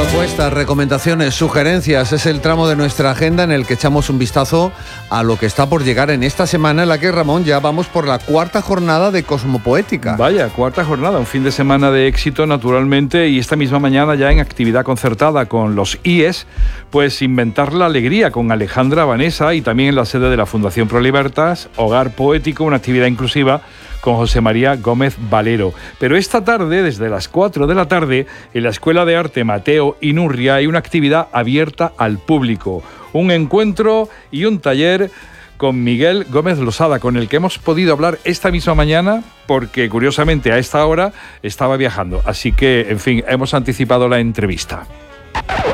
Propuestas, recomendaciones, sugerencias, es el tramo de nuestra agenda en el que echamos un vistazo a lo que está por llegar en esta semana en la que, Ramón, ya vamos por la cuarta jornada de Cosmopoética. Vaya, cuarta jornada, un fin de semana de éxito naturalmente, y esta misma mañana ya en actividad concertada con los IES, pues Inventar la Alegría con Alejandra Vanessa, y también en la sede de la Fundación Pro Libertas, Hogar Poético, una actividad inclusiva con José María Gómez Valero. Pero esta tarde, desde las 4 de la tarde, en la Escuela de Arte Mateo Inurria hay una actividad abierta al público, un encuentro y un taller con Miguel Gómez Losada, con el que hemos podido hablar esta misma mañana, porque curiosamente a esta hora estaba viajando. Así que, en fin, hemos anticipado la entrevista.